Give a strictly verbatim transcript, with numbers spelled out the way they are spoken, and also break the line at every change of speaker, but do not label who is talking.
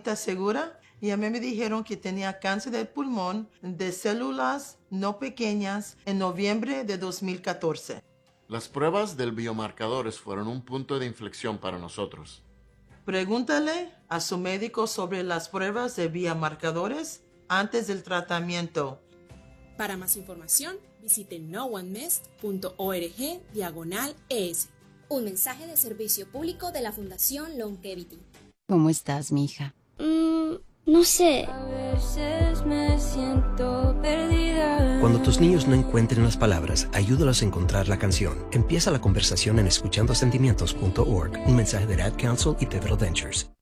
cita segura y a mí me dijeron que tenía cáncer del pulmón de células no pequeñas en noviembre de dos mil catorce.
Las pruebas del biomarcadores fueron un punto de inflexión para nosotros.
Pregúntale a su médico sobre las pruebas de biomarcadores antes del tratamiento.
Para más información, visite no one missed punto org diagonal es.
Un mensaje de servicio público de la Fundación Longevity.
¿Cómo estás, mija?
Mm, no sé. A veces me siento perdida.
Cuando tus niños no encuentren las palabras, ayúdalos a encontrar la canción. Empieza la conversación en escuchando sentimientos punto org. Un mensaje de Ad Council y Pivotal Ventures.